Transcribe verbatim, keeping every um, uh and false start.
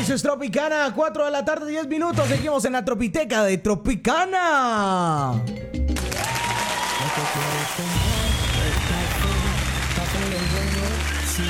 Eso es Tropicana, cuatro de la tarde, diez minutos. Seguimos en la Tropiteca de Tropicana. Si